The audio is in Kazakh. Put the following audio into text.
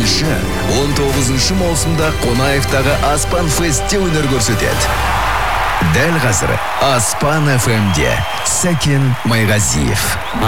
8-19 маусымда Қонаевтағы Аспан Фестте өнер көрсетеді. Дәл қазір Аспан FM-де Сәкен Майғазиев.